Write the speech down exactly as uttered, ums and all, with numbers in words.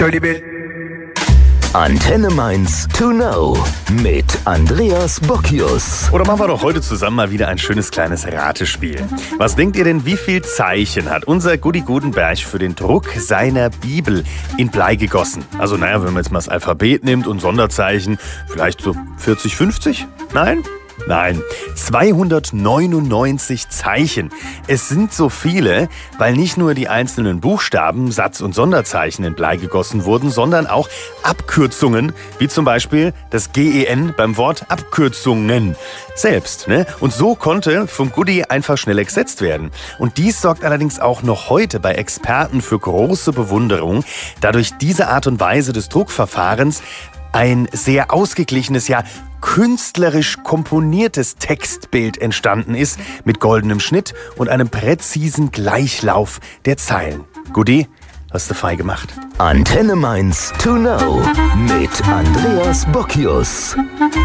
Antenne Mainz to know mit Andreas Bockius. Oder machen wir doch heute zusammen mal wieder ein schönes kleines Ratespiel. Was denkt ihr denn, wie viel Zeichen hat unser Gudi Gutenberg für den Druck seiner Bibel in Blei gegossen? Also naja, wenn man jetzt mal das Alphabet nimmt und Sonderzeichen, vielleicht so vierzig, fünfzig? Nein? Nein, zweihundertneunundneunzig Zeichen. Es sind so viele, weil nicht nur die einzelnen Buchstaben, Satz- und Sonderzeichen in Blei gegossen wurden, sondern auch Abkürzungen, wie zum Beispiel das G E N beim Wort Abkürzungen selbst. Ne? Und so konnte vom Gudi einfach schneller gesetzt werden. Und dies sorgt allerdings auch noch heute bei Experten für große Bewunderung, da durch diese Art und Weise des Druckverfahrens ein sehr ausgeglichenes, ja künstlerisch komponiertes Textbild entstanden ist mit goldenem Schnitt und einem präzisen Gleichlauf der Zeilen. Gudi, hast du fein gemacht. Antenne Mainz to know mit Andreas Bockius.